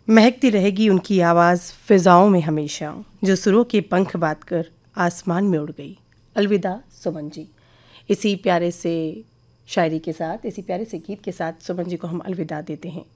महकती रहेगी उनकी आवाज़ फ़िज़ाओं में हमेशा, जो सुरों के पंख बात कर आसमान में उड़ गई। अलविदा सुमन जी। इसी प्यारे से शायरी के साथ, इसी प्यारे से गीत के साथ सुमन जी को हम अलविदा देते हैं।